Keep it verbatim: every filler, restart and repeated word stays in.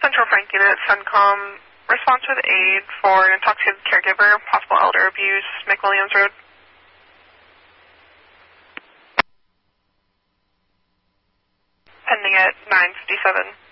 Central Frank Unit, CENTCOM, response with aid for an intoxicated caregiver, possible elder abuse, McWilliams Road. Pending at nine fifty-seven.